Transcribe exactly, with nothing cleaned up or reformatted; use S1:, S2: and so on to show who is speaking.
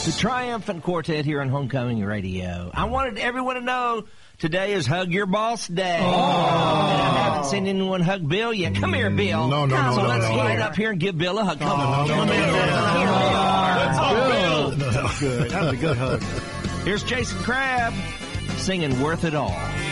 S1: The Triumphant Quartet here on Homecoming Radio. I wanted everyone to know today is Hug Your Boss Day. Oh. And I haven't seen anyone hug Bill yet. Come here, Bill.
S2: No, no, no,
S1: So
S2: no,
S1: let's
S2: no,
S1: get
S2: no.
S1: up here and give Bill a hug. Come
S2: No,
S1: on.
S2: no,
S1: Come
S2: no,
S1: here,
S2: no,
S1: Bill.
S2: no,
S1: Here,
S2: no,
S1: Bill.
S2: no, no.
S3: Good. That was a good hug.
S1: Here's Jason Crabb singing Worth It All.